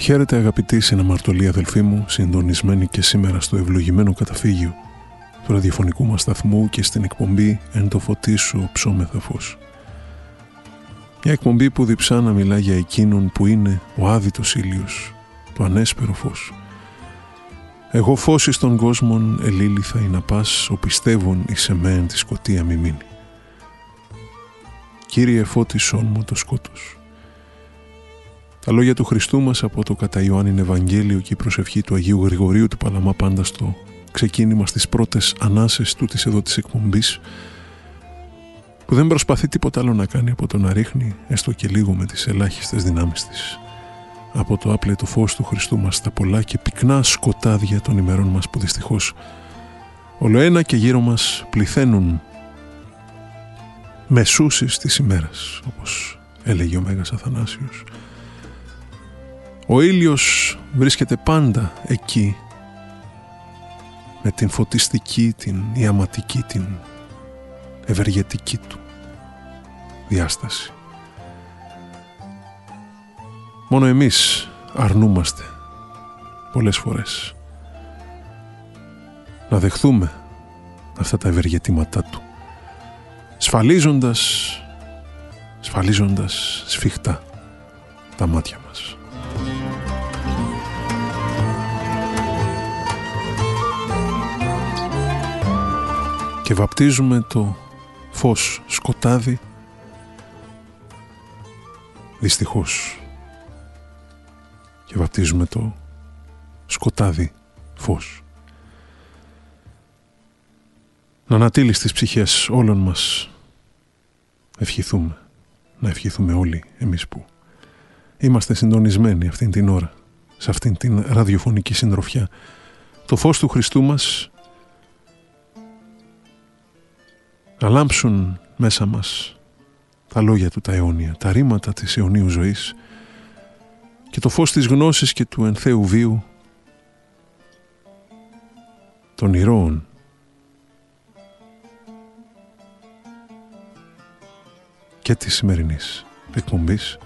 Χαίρετε αγαπητοί συναμαρτωλοί αδελφοί μου, συντονισμένοι και σήμερα στο ευλογημένο καταφύγιο του ραδιοφωνικού μας σταθμού και στην εκπομπή «Εν το φωτί σου ψώμεθα φως». Μια εκπομπή που διψά να μιλά για εκείνον που είναι ο άδυτος ήλιος, το ανέσπερο φως. Εγώ φως εις των κόσμων ελήλυθα ή να πας, ο πιστεύων εις εμέν τη σκοτία μη μείνει. Κύριε φώτισόν μου το σκότος. Τα λόγια του Χριστού μας από το κατά Ιωάννην Ευαγγέλιο και η προσευχή του Αγίου Γρηγορίου του Παλαμά πάντα στο ξεκίνημα στις πρώτες ανάσες τούτης εδώ της εκπομπής, που δεν προσπαθεί τίποτα άλλο να κάνει από το να ρίχνει έστω και λίγο με τις ελάχιστες δυνάμεις της από το άπλετο φως του Χριστού μας τα πολλά και πυκνά σκοτάδια των ημερών μας που δυστυχώς ολοένα και γύρω μας πληθαίνουν μεσούσεις της ημέρας, όπως έλεγε ο Μέγας Αθανάσιος. Ο ήλιος βρίσκεται πάντα εκεί με την φωτιστική, την ιαματική, την ευεργετική του διάσταση. Μόνο εμείς αρνούμαστε πολλές φορές να δεχθούμε αυτά τα ευεργετήματά του, σφαλίζοντας σφιχτά τα μάτια μας. Και βαπτίζουμε το φως σκοτάδι, δυστυχώς, και βαπτίζουμε το σκοτάδι φως. Να ανατείλει στις ψυχές όλων μας ευχηθούμε, να ευχηθούμε όλοι εμείς που είμαστε συντονισμένοι αυτήν την ώρα, σε αυτήν την ραδιοφωνική συντροφιά, το φως του Χριστού μας να λάμψουν μέσα μας τα λόγια του τα αιώνια, τα ρήματα της αιωνίου ζωής και το φως της γνώσης και του ενθέου βίου των ηρώων και της σημερινής εκπομπής,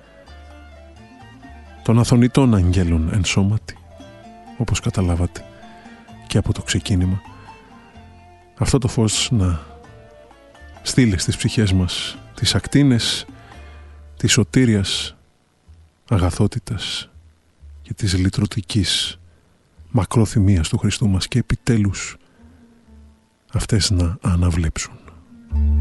των αθωνητών αγγέλων εν σώματι, όπως καταλάβατε και από το ξεκίνημα, αυτό το φως να στείλει στις ψυχές μας τις ακτίνες της σωτήριας αγαθότητας και της λυτρωτικής μακροθυμίας του Χριστού μας και επιτέλους αυτές να αναβλέψουν.